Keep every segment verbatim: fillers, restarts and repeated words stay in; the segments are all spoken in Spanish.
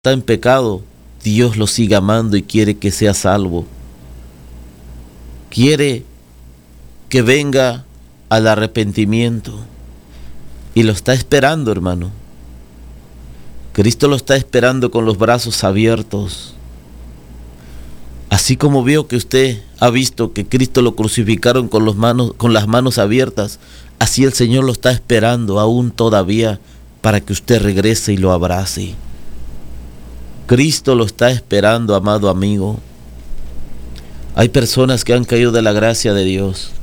está en pecado, Dios lo sigue amando y quiere que sea salvo. Quiere que venga al arrepentimiento y lo está esperando, hermano. Cristo lo está esperando con los brazos abiertos. Así como vio que usted ha visto que Cristo lo crucificaron con, los manos, con las manos abiertas, así el Señor lo está esperando aún todavía para que usted regrese y lo abrace. Cristo lo está esperando, amado amigo. Hay personas que han caído de la gracia de Dios.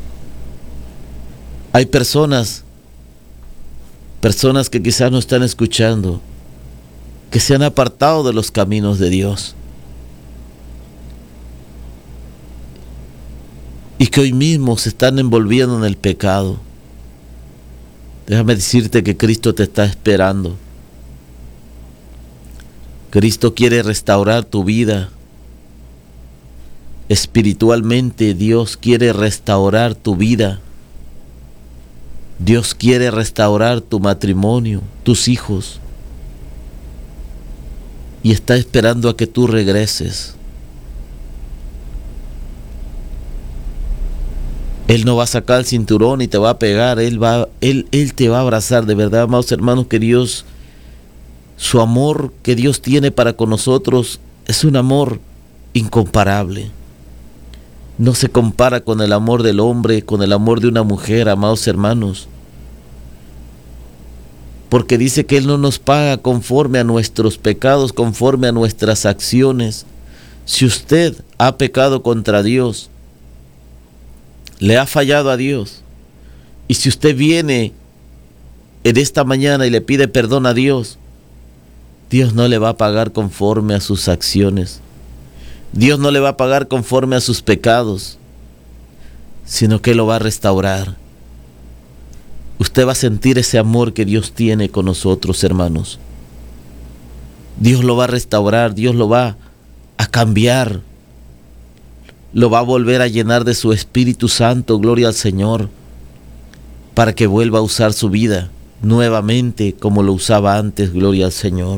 Hay personas, personas que quizás no están escuchando, que se han apartado de los caminos de Dios. Y que hoy mismo se están envolviendo en el pecado. Déjame decirte que Cristo te está esperando. Cristo quiere restaurar tu vida. Espiritualmente, Dios quiere restaurar tu vida. Dios quiere restaurar tu matrimonio, tus hijos. Y está esperando a que tú regreses. Él no va a sacar el cinturón y te va a pegar. Él, va, él, él te va a abrazar. De verdad, amados hermanos, que Dios, su amor que Dios tiene para con nosotros es un amor incomparable. No se compara con el amor del hombre, con el amor de una mujer, amados hermanos. Porque dice que Él no nos paga conforme a nuestros pecados, conforme a nuestras acciones. Si usted ha pecado contra Dios, le ha fallado a Dios, y si usted viene en esta mañana y le pide perdón a Dios, Dios no le va a pagar conforme a sus acciones. Dios no le va a pagar conforme a sus pecados, sino que lo va a restaurar. Usted va a sentir ese amor que Dios tiene con nosotros, hermanos. Dios lo va a restaurar, Dios lo va a cambiar. Lo va a volver a llenar de su Espíritu Santo, gloria al Señor, para que vuelva a usar su vida nuevamente como lo usaba antes, gloria al Señor.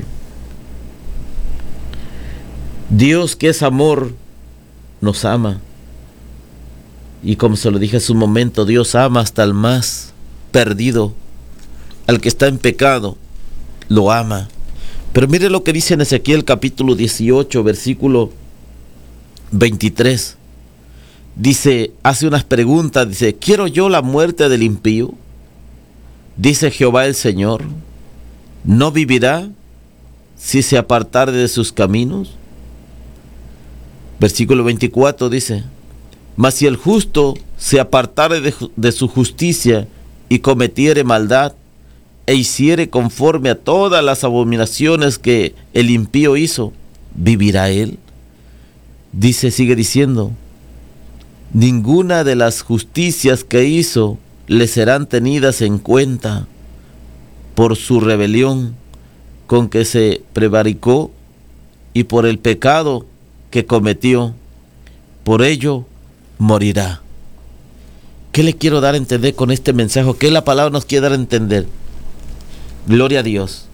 Dios, que es amor, nos ama. Y como se lo dije hace un momento, Dios ama hasta el más perdido, al que está en pecado, lo ama. Pero mire lo que dice en Ezequiel capítulo dieciocho, versículo veintitrés. Dice, hace unas preguntas, dice, ¿quiero yo la muerte del impío? Dice Jehová el Señor, ¿no vivirá si se apartare de sus caminos? Versículo veinticuatro dice, mas si el justo se apartare de, de su justicia y cometiere maldad, e hiciere conforme a todas las abominaciones que el impío hizo, ¿vivirá él? Dice, sigue diciendo, ninguna de las justicias que hizo le serán tenidas en cuenta por su rebelión con que se prevaricó y por el pecado que cometió. Por ello morirá. ¿Qué le quiero dar a entender con este mensaje? ¿Qué la palabra nos quiere dar a entender? Gloria a Dios.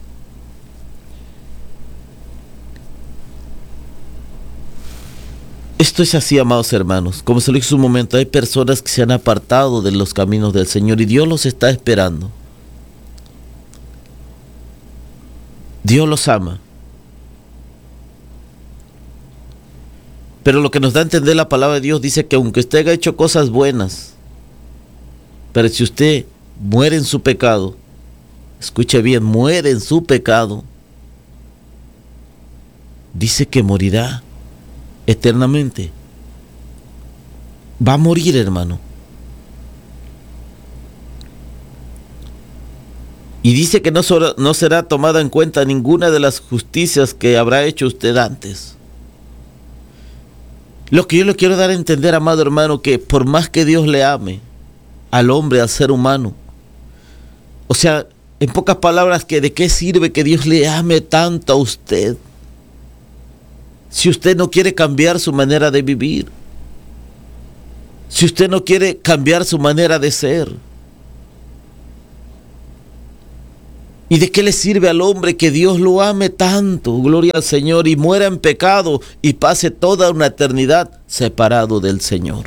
Esto es así, amados hermanos. Como se lo dije hace un momento, hay personas que se han apartado de los caminos del Señor y Dios los está esperando. Dios los ama. Pero lo que nos da a entender la palabra de Dios dice que aunque usted haya hecho cosas buenas, pero si usted muere en su pecado, escuche bien, muere en su pecado, dice que morirá eternamente. Va a morir, hermano. Y dice que no, será, no será tomada en cuenta ninguna de las justicias que habrá hecho usted antes. Lo que yo le quiero dar a entender, amado hermano, que por más que Dios le ame al hombre, al ser humano, o sea, en pocas palabras, que ¿de qué sirve que Dios le ame tanto a usted si usted no quiere cambiar su manera de vivir? Si usted no quiere cambiar su manera de ser. ¿Y de qué le sirve al hombre que Dios lo ame tanto, gloria al Señor, y muera en pecado y pase toda una eternidad separado del Señor?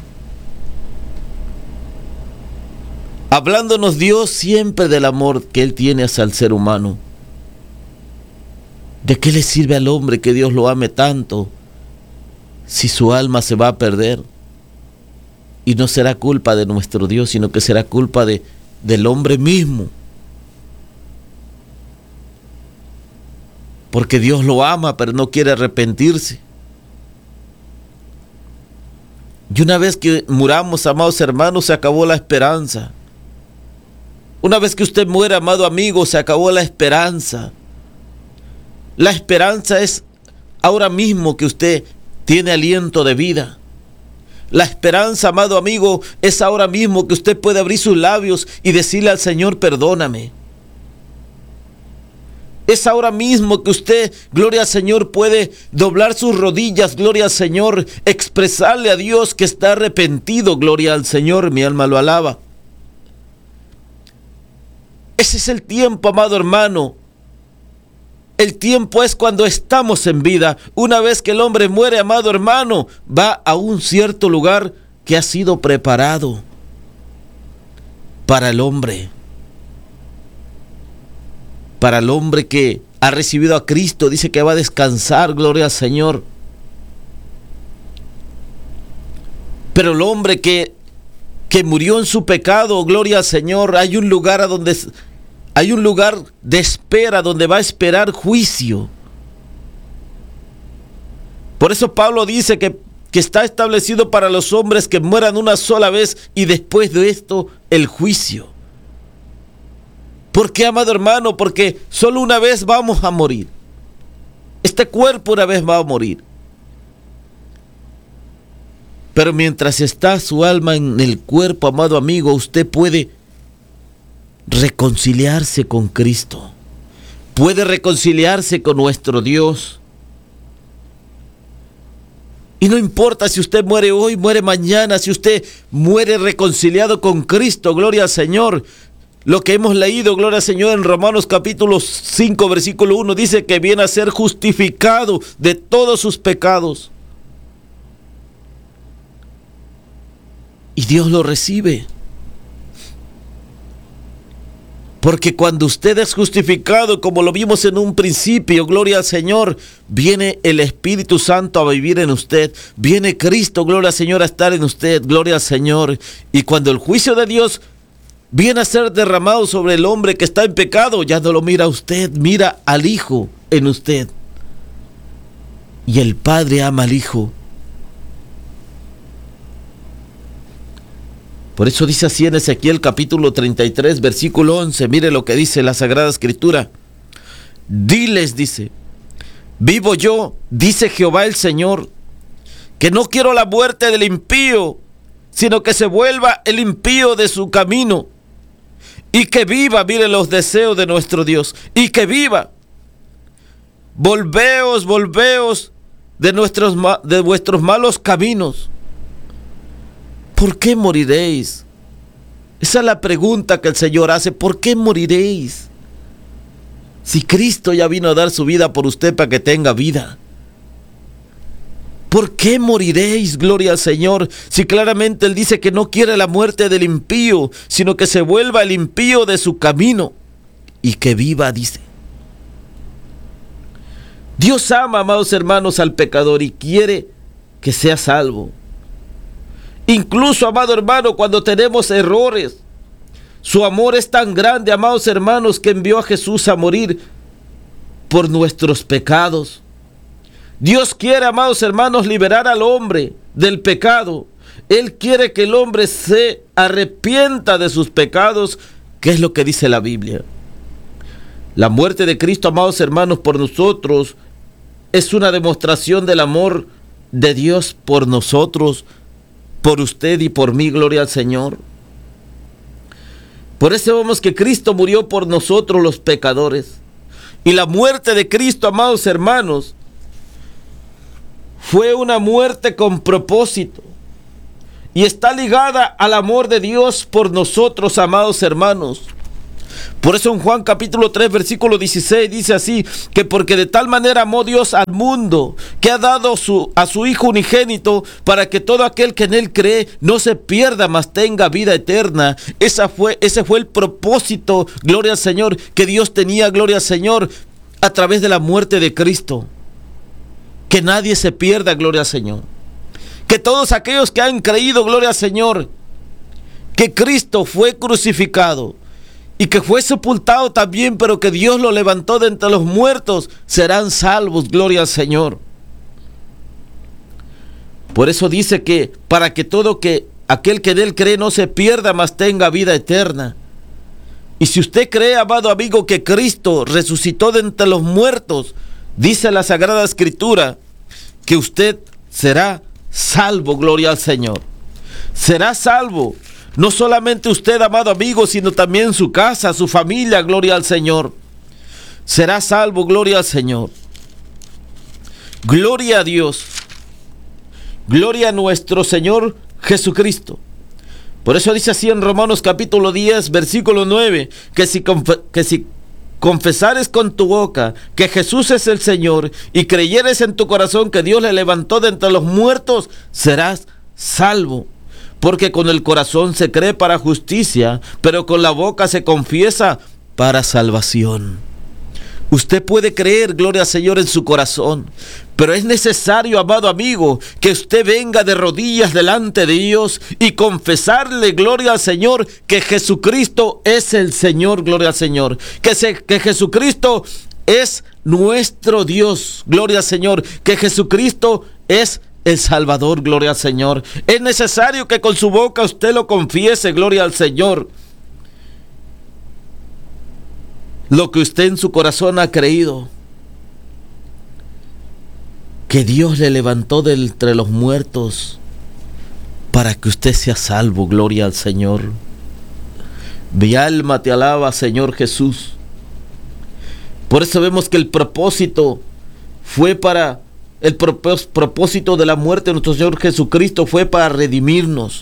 Hablándonos Dios siempre del amor que Él tiene hacia el ser humano. ¿De qué le sirve al hombre que Dios lo ame tanto si su alma se va a perder? Y no será culpa de nuestro Dios, sino que será culpa de, del hombre mismo. Porque Dios lo ama, pero no quiere arrepentirse. Y una vez que muramos, amados hermanos, se acabó la esperanza. Una vez que usted muere, amado amigo, se acabó la esperanza. La esperanza es ahora mismo que usted tiene aliento de vida. La esperanza, amado amigo, es ahora mismo que usted puede abrir sus labios y decirle al Señor, perdóname. Es ahora mismo que usted, gloria al Señor, puede doblar sus rodillas, gloria al Señor, expresarle a Dios que está arrepentido, gloria al Señor, mi alma lo alaba. Ese es el tiempo, amado hermano. El tiempo es cuando estamos en vida. Una vez que el hombre muere, amado hermano, va a un cierto lugar que ha sido preparado para el hombre. Para el hombre que ha recibido a Cristo, dice que va a descansar, gloria al Señor. Pero el hombre que, que murió en su pecado, gloria al Señor, hay un lugar a donde hay un lugar de espera donde va a esperar juicio. Por eso Pablo dice que, que está establecido para los hombres que mueran una sola vez y después de esto el juicio. ¿Por qué, amado hermano? Porque solo una vez vamos a morir. Este cuerpo una vez va a morir. Pero mientras está su alma en el cuerpo, amado amigo, usted puede reconciliarse con Cristo. Puede reconciliarse con nuestro Dios. Y no importa si usted muere hoy, muere mañana, si usted muere reconciliado con Cristo, gloria al Señor. Lo que hemos leído, gloria al Señor, en Romanos capítulo cinco, versículo uno, dice que viene a ser justificado de todos sus pecados. Y Dios lo recibe. Porque cuando usted es justificado, como lo vimos en un principio, gloria al Señor, viene el Espíritu Santo a vivir en usted. Viene Cristo, gloria al Señor, a estar en usted, gloria al Señor. Y cuando el juicio de Dios viene a ser derramado sobre el hombre que está en pecado, ya no lo mira a usted, mira al Hijo en usted. Y el Padre ama al Hijo. Por eso dice así en Ezequiel capítulo treinta y tres, versículo once, mire lo que dice la Sagrada Escritura. Diles, dice, vivo yo, dice Jehová el Señor, que no quiero la muerte del impío, sino que se vuelva el impío de su camino. Y que viva, mire los deseos de nuestro Dios, y que viva. Volveos, volveos de, nuestros, de vuestros malos caminos. ¿Por qué moriréis? Esa es la pregunta que el Señor hace. ¿Por qué moriréis? Si Cristo ya vino a dar su vida por usted para que tenga vida. ¿Por qué moriréis, gloria al Señor? Si claramente Él dice que no quiere la muerte del impío, sino que se vuelva el impío de su camino y que viva, dice. Dios ama, amados hermanos, al pecador y quiere que sea salvo. Incluso, amado hermano, cuando tenemos errores, su amor es tan grande, amados hermanos, que envió a Jesús a morir por nuestros pecados. Dios quiere, amados hermanos, liberar al hombre del pecado. Él quiere que el hombre se arrepienta de sus pecados, que es lo que dice la Biblia. La muerte de Cristo, amados hermanos, por nosotros es una demostración del amor de Dios por nosotros, por usted y por mí, gloria al Señor. Por eso vemos que Cristo murió por nosotros los pecadores. Y la muerte de Cristo, amados hermanos, fue una muerte con propósito. Y está ligada al amor de Dios por nosotros, amados hermanos. Por eso en Juan capítulo tres versículo dieciséis dice así, que porque de tal manera amó Dios al mundo, que ha dado su, a su Hijo unigénito, para que todo aquel que en él cree no se pierda, mas tenga vida eterna. Esa fue, ese fue el propósito, gloria al Señor, que Dios tenía, gloria al Señor, a través de la muerte de Cristo. Que nadie se pierda, gloria al Señor. Que todos aquellos que han creído, gloria al Señor, que Cristo fue crucificado y que fue sepultado también, pero que Dios lo levantó de entre los muertos, serán salvos, gloria al Señor. Por eso dice que para que todo que aquel que en él cree no se pierda, mas tenga vida eterna. Y si usted cree, amado amigo, que Cristo resucitó de entre los muertos, dice la Sagrada Escritura que usted será salvo, gloria al Señor. Será salvo. No solamente usted, amado amigo, sino también su casa, su familia, gloria al Señor. Será salvo, gloria al Señor. Gloria a Dios. Gloria a nuestro Señor Jesucristo. Por eso dice así en Romanos capítulo diez, versículo nueve, que si, conf- que si confesares con tu boca que Jesús es el Señor y creyeres en tu corazón que Dios le levantó de entre los muertos, serás salvo. Porque con el corazón se cree para justicia, pero con la boca se confiesa para salvación. Usted puede creer, gloria al Señor, en su corazón, pero es necesario, amado amigo, que usted venga de rodillas delante de Dios y confesarle, gloria al Señor, que Jesucristo es el Señor, gloria al Señor, que, se, que Jesucristo es nuestro Dios, gloria al Señor, que Jesucristo es el Salvador, gloria al Señor. Es necesario que con su boca usted lo confiese, gloria al Señor, lo que usted en su corazón ha creído, que Dios le levantó de entre los muertos para que usted sea salvo, gloria al Señor. Mi alma te alaba, Señor Jesús. Por eso vemos que el propósito fue para, el propós, propósito de la muerte de nuestro Señor Jesucristo fue para redimirnos.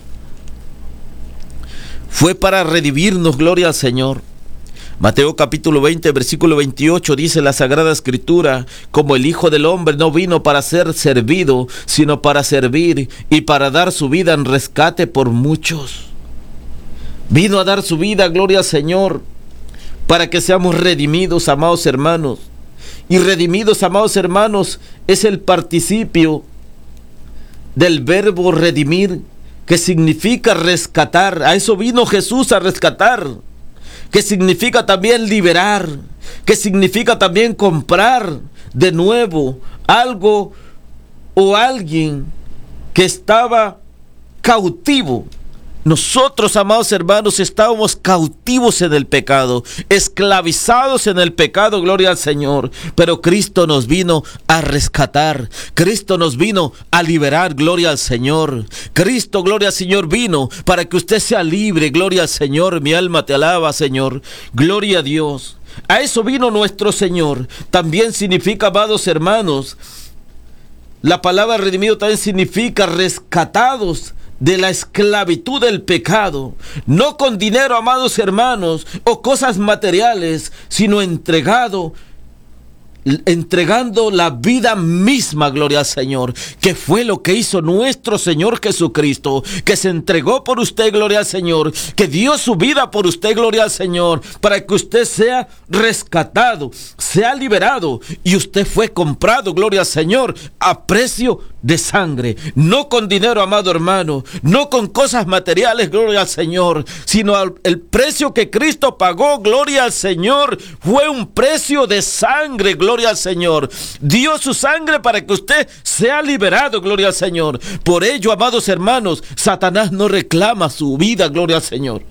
Fue para redimirnos, gloria al Señor. Mateo capítulo veinte, versículo veintiocho, dice la Sagrada Escritura, como el Hijo del Hombre no vino para ser servido, sino para servir y para dar su vida en rescate por muchos. Vino a dar su vida, gloria al Señor, para que seamos redimidos, amados hermanos. Y redimidos, amados hermanos, es el participio del verbo redimir, que significa rescatar. A eso vino Jesús, a rescatar. Que significa también liberar, que significa también comprar de nuevo algo o alguien que estaba cautivo. Nosotros, amados hermanos, estábamos cautivos en el pecado, esclavizados en el pecado, gloria al Señor. Pero Cristo nos vino a rescatar, Cristo nos vino a liberar, gloria al Señor. Cristo, gloria al Señor, vino para que usted sea libre, gloria al Señor. Mi alma te alaba, Señor, gloria a Dios. A eso vino nuestro Señor. También significa, amados hermanos, la palabra redimido también significa rescatados de la esclavitud del pecado, no con dinero, amados hermanos, o cosas materiales, sino entregado, entregando la vida misma, gloria al Señor, que fue lo que hizo nuestro Señor Jesucristo, que se entregó por usted, gloria al Señor, que dio su vida por usted, gloria al Señor, para que usted sea rescatado, sea liberado, y usted fue comprado, gloria al Señor, a precio de sangre, no con dinero, amado hermano, no con cosas materiales, gloria al Señor, sino al, el precio que Cristo pagó, gloria al Señor, fue un precio de sangre, gloria al Señor. Dio su sangre para que usted sea liberado, gloria al Señor. Por ello, amados hermanos, Satanás no reclama su vida, gloria al Señor.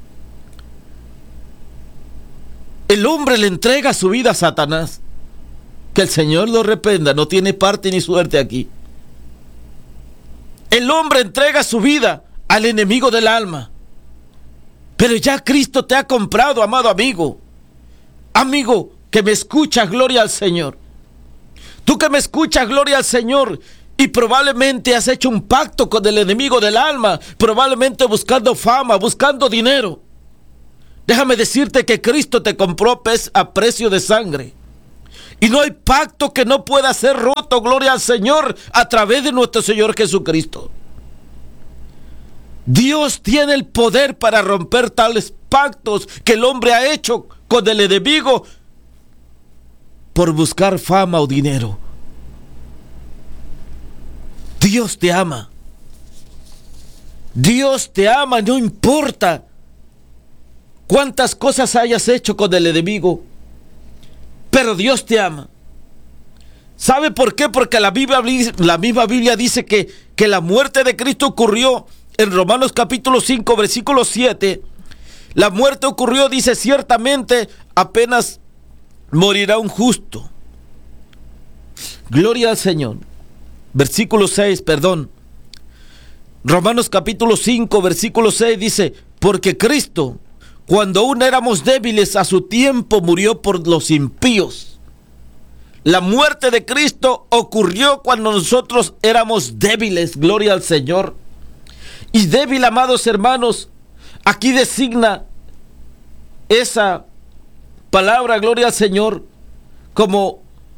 El hombre le entrega su vida a Satanás. Que el Señor lo reprenda, no tiene parte ni suerte aquí. El hombre entrega su vida al enemigo del alma. Pero ya Cristo te ha comprado, amado amigo. Amigo que me escuchas, gloria al Señor. Tú que me escuchas, gloria al Señor, y probablemente has hecho un pacto con el enemigo del alma, probablemente buscando fama, buscando dinero. Déjame decirte que Cristo te compró a precio de sangre. Y no hay pacto que no pueda ser roto, gloria al Señor, a través de nuestro Señor Jesucristo. Dios tiene el poder para romper tales pactos que el hombre ha hecho con el enemigo por buscar fama o dinero. Dios te ama. Dios te ama, no importa cuántas cosas hayas hecho con el enemigo, pero Dios te ama. ¿Sabe por qué? Porque la Biblia, la misma Biblia dice que, que la muerte de Cristo ocurrió en Romanos capítulo cinco, versículo siete. La muerte ocurrió, dice, ciertamente apenas morirá un justo. Gloria al Señor. Versículo seis, perdón. Romanos capítulo cinco, versículo seis dice, porque Cristo, cuando aún éramos débiles, a su tiempo murió por los impíos. La muerte de Cristo ocurrió cuando nosotros éramos débiles, gloria al Señor. Y débil, amados hermanos, aquí designa esa palabra, gloria al Señor, como,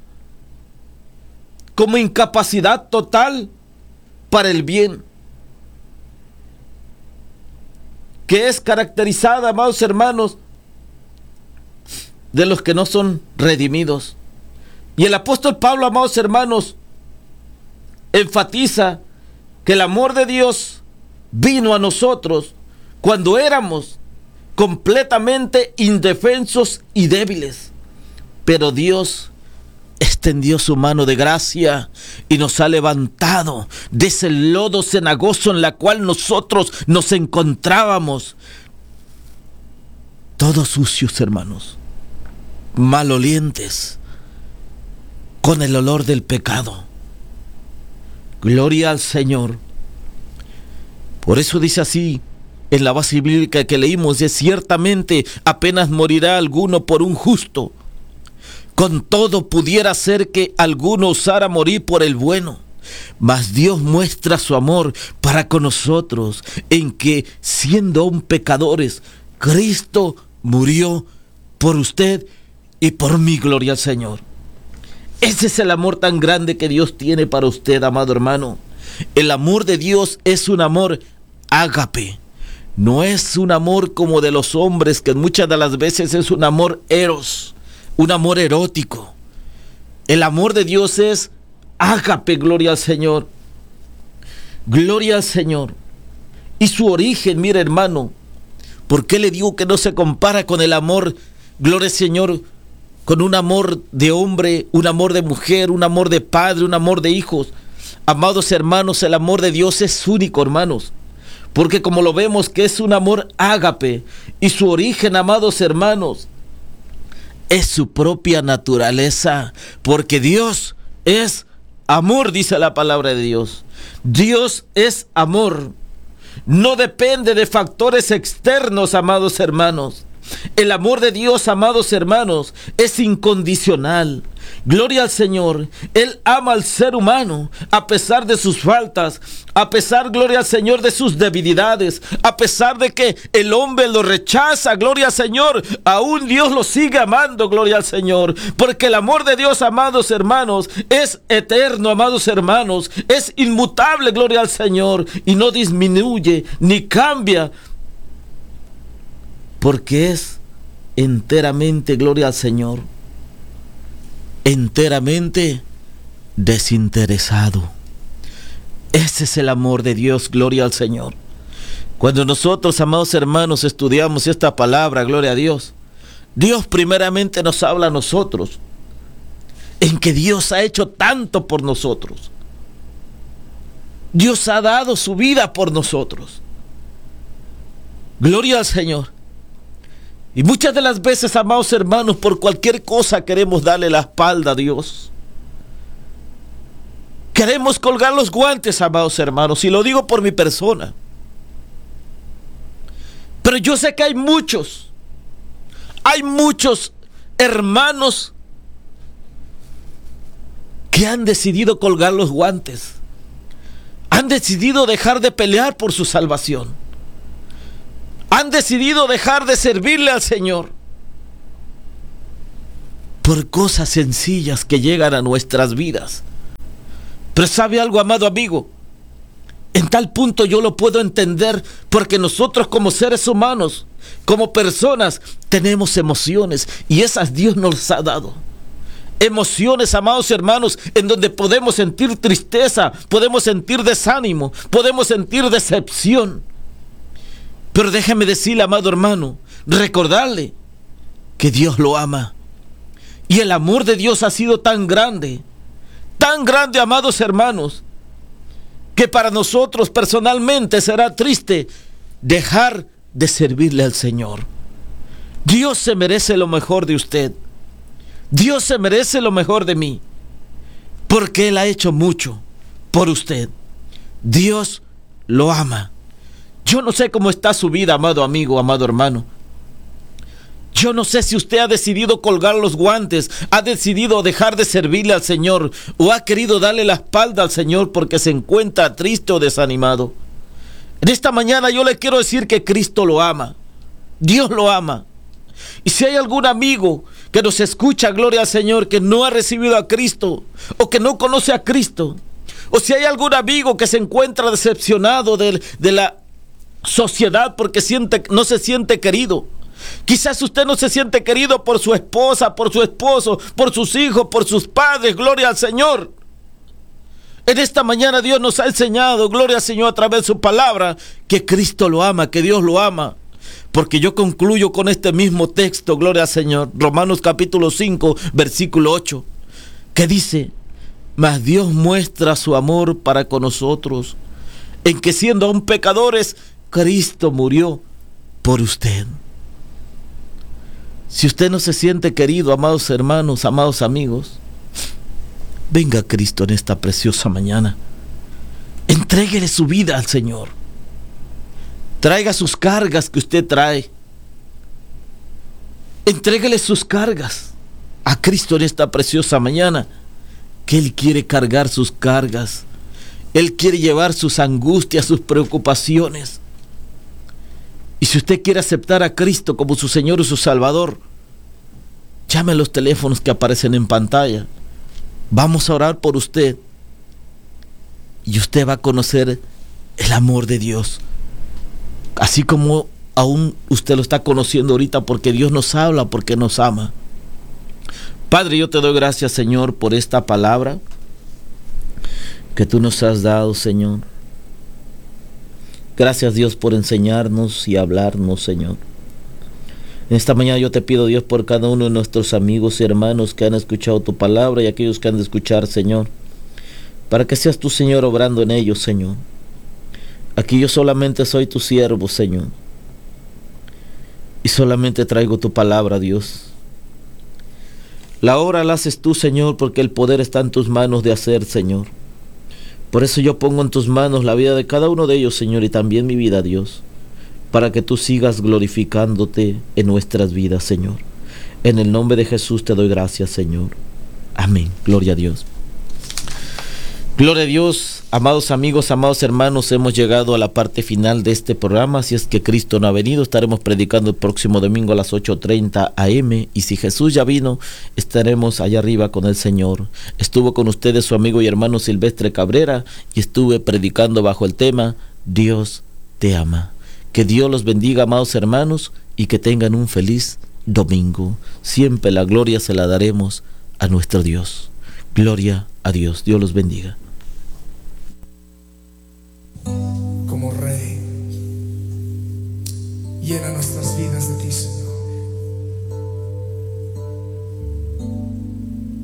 como incapacidad total para el bien, que es caracterizada, amados hermanos, de los que no son redimidos. Y el apóstol Pablo, amados hermanos, enfatiza que el amor de Dios vino a nosotros cuando éramos completamente indefensos y débiles, pero Dios extendió su mano de gracia y nos ha levantado de ese lodo cenagoso en la cual nosotros nos encontrábamos, todos sucios, hermanos, malolientes, con el olor del pecado. Gloria al Señor. Por eso dice así en la base bíblica que leímos, de ciertamente apenas morirá alguno por un justo. Con todo pudiera ser que alguno osara morir por el bueno, mas Dios muestra su amor para con nosotros en que, siendo aún pecadores, Cristo murió por usted y por mí, gloria al Señor. Ese es el amor tan grande que Dios tiene para usted, amado hermano. El amor de Dios es un amor ágape. No es un amor como de los hombres, que muchas de las veces es un amor eros, un amor erótico. El amor de Dios es ágape, gloria al Señor. Gloria al Señor. Y su origen, mire hermano, ¿por qué le digo que no se compara con el amor, gloria al Señor, con un amor de hombre, un amor de mujer, un amor de padre, un amor de hijos? Amados hermanos, el amor de Dios es único, hermanos, porque como lo vemos que es un amor ágape, y su origen, amados hermanos, es su propia naturaleza, porque Dios es amor, dice la palabra de Dios. Dios es amor. No depende de factores externos, amados hermanos. El amor de Dios, amados hermanos, es incondicional. Gloria al Señor. Él ama al ser humano a pesar de sus faltas, a pesar, gloria al Señor, de sus debilidades, a pesar de que el hombre lo rechaza, gloria al Señor, aún Dios lo sigue amando, gloria al Señor, porque el amor de Dios, amados hermanos, es eterno, amados hermanos, es inmutable, gloria al Señor, y no disminuye ni cambia, porque es enteramente, gloria al Señor, enteramente desinteresado. Ese es el amor de Dios, gloria al Señor. Cuando nosotros, amados hermanos, estudiamos esta palabra, gloria a Dios, Dios primeramente nos habla a nosotros, en que Dios ha hecho tanto por nosotros. Dios ha dado su vida por nosotros. Gloria al Señor. Y muchas de las veces, amados hermanos, por cualquier cosa queremos darle la espalda a Dios. Queremos colgar los guantes, amados hermanos, y lo digo por mi persona. Pero yo sé que hay muchos, hay muchos hermanos que han decidido colgar los guantes. Han decidido dejar de pelear por su salvación. han decidido dejar de servirle al Señor por cosas sencillas que llegan a nuestras vidas. Pero ¿sabe algo, amado amigo? En tal punto yo lo puedo entender, porque nosotros como seres humanos, como personas, tenemos emociones, y esas Dios nos ha dado. Emociones, amados hermanos, en donde podemos sentir tristeza, podemos sentir desánimo, podemos sentir decepción. Pero déjeme decirle, amado hermano, recordarle que Dios lo ama. Y el amor de Dios ha sido tan grande, tan grande, amados hermanos, que para nosotros personalmente será triste dejar de servirle al Señor. Dios se merece lo mejor de usted. Dios se merece lo mejor de mí, porque Él ha hecho mucho por usted. Dios lo ama. Yo no sé cómo está su vida, amado amigo, amado hermano. Yo no sé si usted ha decidido colgar los guantes, ha decidido dejar de servirle al Señor, o ha querido darle la espalda al Señor porque se encuentra triste o desanimado. En esta mañana yo le quiero decir que Cristo lo ama. Dios lo ama. Y si hay algún amigo que nos escucha, gloria al Señor, que no ha recibido a Cristo, o que no conoce a Cristo, o si hay algún amigo que se encuentra decepcionado de, de la sociedad porque siente, no se siente querido. Quizás usted no se siente querido por su esposa, por su esposo, por sus hijos, por sus padres, gloria al Señor. En esta mañana Dios nos ha enseñado, gloria al Señor, a través de su palabra, que Cristo lo ama, que Dios lo ama. Porque yo concluyo con este mismo texto, gloria al Señor, Romanos capítulo cinco, versículo ocho, que dice: mas Dios muestra su amor para con nosotros, en que siendo aún pecadores, Cristo murió por usted. Si usted no se siente querido, amados hermanos, amados amigos, venga a Cristo en esta preciosa mañana. Entréguele su vida al Señor. Traiga sus cargas que usted trae. Entréguele sus cargas a Cristo en esta preciosa mañana, que Él quiere cargar sus cargas. Él quiere llevar sus angustias, sus preocupaciones. Y si usted quiere aceptar a Cristo como su Señor y su Salvador, llame a los teléfonos que aparecen en pantalla. Vamos a orar por usted, y usted va a conocer el amor de Dios, así como aún usted lo está conociendo ahorita, porque Dios nos habla, porque nos ama. Padre, yo te doy gracias, Señor, por esta palabra que tú nos has dado, Señor. Gracias, Dios, por enseñarnos y hablarnos, Señor. En esta mañana yo te pido, Dios, por cada uno de nuestros amigos y hermanos que han escuchado tu palabra y aquellos que han de escuchar, Señor, para que seas tú, Señor, obrando en ellos, Señor. Aquí yo solamente soy tu siervo, Señor, y solamente traigo tu palabra, Dios. La obra la haces tú, Señor, porque el poder está en tus manos de hacer, Señor. Por eso yo pongo en tus manos la vida de cada uno de ellos, Señor, y también mi vida, Dios, para que tú sigas glorificándote en nuestras vidas, Señor. En el nombre de Jesús te doy gracias, Señor. Amén. Gloria a Dios. Gloria a Dios, amados amigos, amados hermanos, hemos llegado a la parte final de este programa. Si es que Cristo no ha venido, estaremos predicando el próximo domingo a las ocho treinta a eme, y si Jesús ya vino, estaremos allá arriba con el Señor. Estuvo con ustedes su amigo y hermano Silvestre Cabrera, y estuve predicando bajo el tema Dios te ama. Que Dios los bendiga, amados hermanos, y que tengan un feliz domingo. Siempre la gloria se la daremos a nuestro Dios. Gloria a Dios. Dios los bendiga. Como Rey, llena nuestras vidas de ti, Señor.